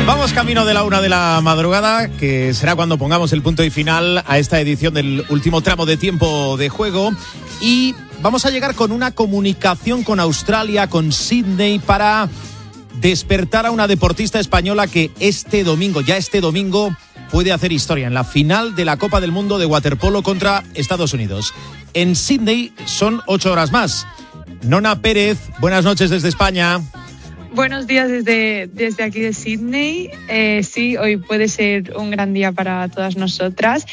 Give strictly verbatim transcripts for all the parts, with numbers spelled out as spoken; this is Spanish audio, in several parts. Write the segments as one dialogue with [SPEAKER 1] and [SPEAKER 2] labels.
[SPEAKER 1] Vamos camino de la una de la madrugada, que será cuando pongamos el punto y final a esta edición del último tramo de tiempo de juego. Y vamos a llegar con una comunicación con Australia, con Sydney, para despertar a una deportista española que este domingo, ya este domingo, puede hacer historia en la final de la Copa del Mundo de waterpolo contra Estados Unidos. En Sydney son ocho horas más. Nona Pérez, buenas noches desde España.
[SPEAKER 2] Buenos días desde, desde aquí de Sydney. Eh, sí, hoy puede ser un gran día para todas nosotras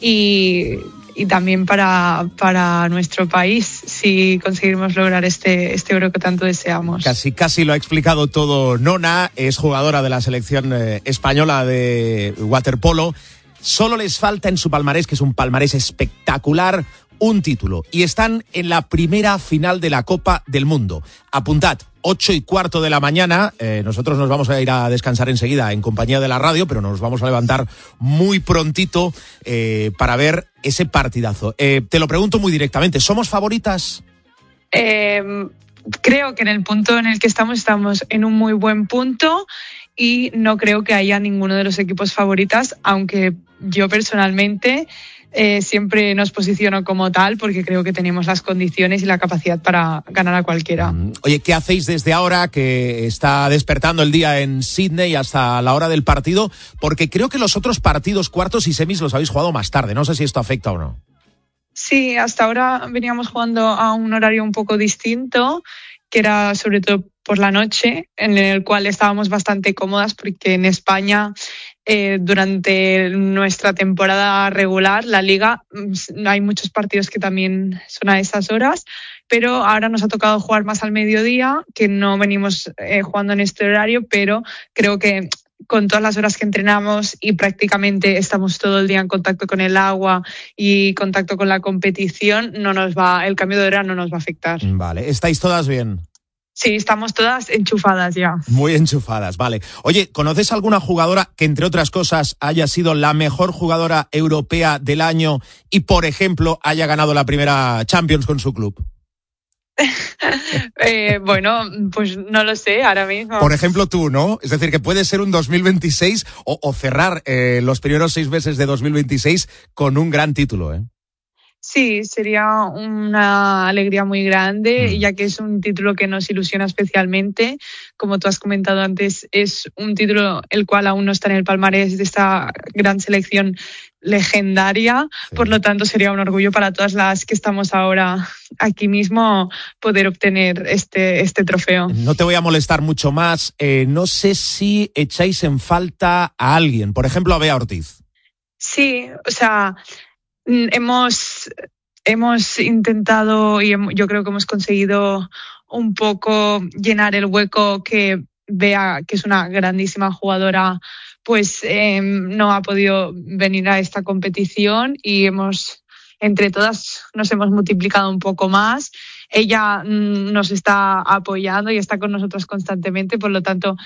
[SPEAKER 2] y, y también para, para nuestro país, si conseguimos lograr este, este oro que tanto deseamos.
[SPEAKER 1] Casi, casi lo ha explicado todo Nona, es jugadora de la selección eh, española de waterpolo. Solo les falta en su palmarés, que es un palmarés espectacular, un título. Y están en la primera final de la Copa del Mundo. Apuntad, ocho y cuarto de la mañana. Eh, nosotros nos vamos a ir a descansar enseguida en compañía de la radio, pero nos vamos a levantar muy prontito eh, para ver ese partidazo. Eh, te lo pregunto muy directamente, ¿somos favoritas?
[SPEAKER 2] Eh, creo que en el punto en el que estamos, estamos en un muy buen punto y no creo que haya ninguno de los equipos favoritas, aunque yo personalmente Eh, siempre nos posiciono como tal porque creo que tenemos las condiciones y la capacidad para ganar a cualquiera.
[SPEAKER 1] Oye, ¿qué hacéis desde ahora que está despertando el día en Sydney hasta la hora del partido? Porque creo que los otros partidos, cuartos y semis, los habéis jugado más tarde. No sé si esto afecta o no.
[SPEAKER 2] Sí, hasta ahora veníamos jugando a un horario un poco distinto, que era sobre todo por la noche, en el cual estábamos bastante cómodas porque en España, Eh, durante nuestra temporada regular, la Liga, hay muchos partidos que también son a esas horas, pero ahora nos ha tocado jugar más al mediodía, que no venimos eh, jugando en este horario, pero creo que con todas las horas que entrenamos y prácticamente estamos todo el día en contacto con el agua y contacto con la competición, no nos va, el cambio de hora no nos va a afectar.
[SPEAKER 1] Vale, ¿estáis todas bien?
[SPEAKER 2] Sí, estamos todas enchufadas ya.
[SPEAKER 1] Muy enchufadas, vale. Oye, ¿conoces alguna jugadora que, entre otras cosas, haya sido la mejor jugadora europea del año y, por ejemplo, haya ganado la primera Champions con su club?
[SPEAKER 2] eh, bueno, pues no lo sé ahora mismo.
[SPEAKER 1] Por ejemplo, tú, ¿no? Es decir, que puede ser un dos mil veintiséis o, o cerrar eh, los primeros seis meses de dos mil veintiséis con un gran título, ¿eh?
[SPEAKER 2] Sí, sería una alegría muy grande, mm. ya que es un título que nos ilusiona especialmente. Como tú has comentado antes, es un título el cual aún no está en el palmarés de esta gran selección legendaria. Sí. Por lo tanto, sería un orgullo para todas las que estamos ahora aquí mismo poder obtener este, este trofeo.
[SPEAKER 1] No te voy a molestar mucho más. Eh, no sé si echáis en falta a alguien, por ejemplo, a Bea Ortiz.
[SPEAKER 2] Sí, o sea, hemos, hemos intentado y yo creo que hemos conseguido un poco llenar el hueco que Bea, que es una grandísima jugadora, pues eh, no ha podido venir a esta competición y hemos, entre todas, nos hemos multiplicado un poco más. Ella nos está apoyando y está con nosotros constantemente, por lo tanto